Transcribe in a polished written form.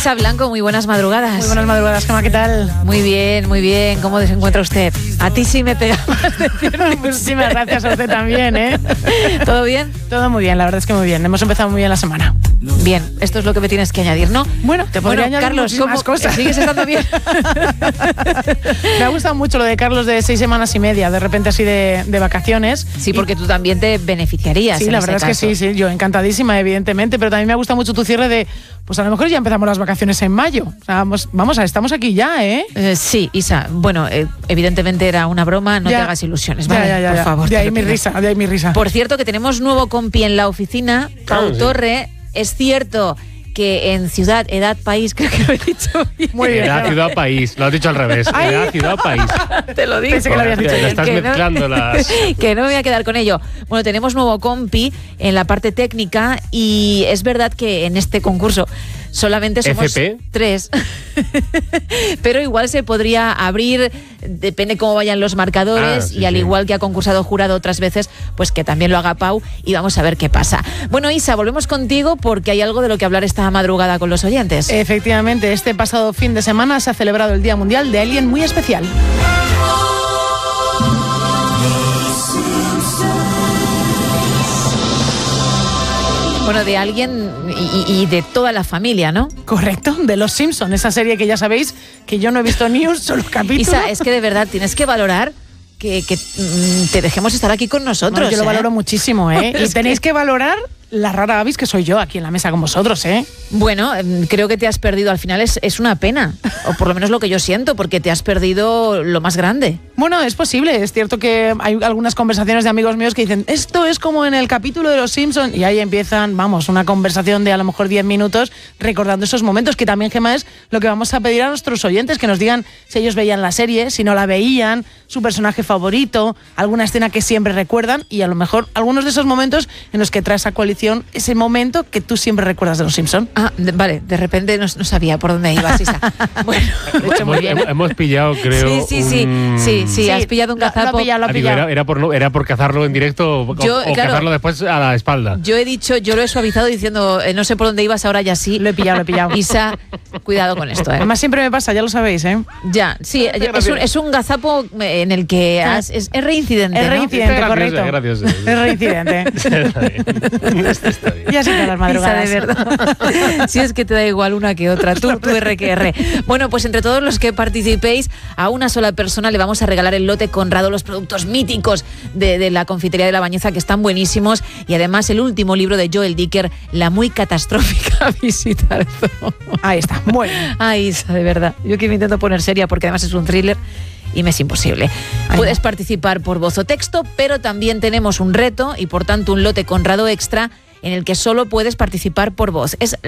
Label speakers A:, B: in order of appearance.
A: Isa Blanco, muy buenas madrugadas.
B: Muy buenas madrugadas, Gemma, ¿qué tal?
A: Muy bien, muy bien. ¿Cómo se encuentra usted? A ti sí me pega más decirlo.
B: Muchísimas gracias a usted también, ¿eh?
A: ¿Todo bien?
B: Todo muy bien, la verdad es que muy bien. Hemos empezado muy bien la semana.
A: Bien, esto es lo que me tienes que añadir, ¿no?
B: Bueno, te podría añadir
A: Carlos,
B: muchísimas cosas.
A: ¿Sigues estando bien?
B: Me ha gustado mucho lo de Carlos de 6 semanas y media, de repente así de vacaciones.
A: Sí, porque tú también te beneficiarías.
B: Sí, la verdad es que sí, yo encantadísima, evidentemente, pero también me ha gustado mucho tu cierre de, pues a lo mejor ya empezamos las vacaciones en mayo. O sea, estamos aquí ya, ¿eh?
A: Sí, Isa, bueno, evidentemente era una broma, no te hagas ilusiones, ¿vale?
B: Ya,
A: por favor.
B: De ahí mi risa.
A: Por cierto, que tenemos nuevo compi en la oficina, Pau Torre. Es cierto que en ciudad, edad, país, creo que lo he dicho bien.
B: Muy bien.
C: Edad, ciudad, país. Lo has dicho al revés.
B: Ay.
C: Edad, ciudad, país.
A: Te lo digo.
B: Pensé que lo habías dicho
C: Te
B: bien.
C: estás
A: Que
C: mezclando las...
A: Que no me voy a quedar con ello. Bueno, tenemos nuevo compi en la parte técnica y es verdad que en este concurso solamente somos
C: FP.
A: 3. Pero igual se podría abrir, depende cómo vayan los marcadores,
C: Sí,
A: y al
C: sí.
A: igual que ha concursado jurado otras veces, pues que también lo haga Pau y vamos a ver qué pasa. Bueno, Isa, volvemos contigo porque hay algo de lo que hablar esta madrugada con los oyentes.
B: Efectivamente, este pasado fin de semana se ha celebrado el Día Mundial de alguien muy especial.
A: Bueno, de alguien y de toda la familia, ¿no?
B: Correcto, de Los Simpson, esa serie que ya sabéis que yo no he visto ni un solo capítulo.
A: Isa, es que de verdad tienes que valorar que te dejemos estar aquí con nosotros.
B: Bueno, yo lo valoro muchísimo, ¿eh? Y tenéis que valorar la rara avis que soy yo aquí en la mesa con vosotros, ¿eh?
A: Bueno, creo que te has perdido. Al final es una pena, o por lo menos lo que yo siento, porque te has perdido lo más grande.
B: Bueno, es posible. Es cierto que hay algunas conversaciones de amigos míos que dicen esto es como en el capítulo de Los Simpson, y ahí empiezan, vamos, una conversación de a lo mejor 10 minutos recordando esos momentos, que también, Gemma, es lo que vamos a pedir a nuestros oyentes, que nos digan si ellos veían la serie, si no la veían, su personaje favorito, alguna escena que siempre recuerdan, y a lo mejor algunos de esos momentos en los que traes a coalición ese momento que tú siempre recuerdas de Los Simpson.
A: Ah, vale, de repente no sabía por dónde ibas, Isa. Bueno,
C: hemos pillado, creo.
A: Sí, has pillado un gazapo.
B: Lo ha pillado.
C: Era por cazarlo en directo o
A: Claro,
C: cazarlo después a la espalda.
A: Yo lo he suavizado diciendo, no sé por dónde ibas, ahora ya sí.
B: Lo he pillado.
A: Isa, cuidado con esto, ¿eh?
B: Además siempre me pasa, ya lo sabéis, ¿eh?
A: Ya, sí, es un gazapo en el que es reincidente,
B: Es
A: ¿no?
B: reincidente, correcto.
C: Gracias.
B: Es reincidente. Y así que las madrugadas.
A: Isa, de verdad. Si es que te da igual una que otra, tú R que R. Bueno, pues entre todos los que participéis, a una sola persona le vamos a regalar el lote Conrado, los productos míticos de la confitería de La Bañeza, que están buenísimos, y además el último libro de Joel Dicker, La muy catastrófica visita al zoo.
B: Ahí está, muy bien.
A: Ay, Isa, de verdad. Yo que me intento poner seria porque además es un thriller y me es imposible. Puedes participar por voz o texto, pero también tenemos un reto y por tanto un lote Conrado extra en el que solo puedes participar por voz. Es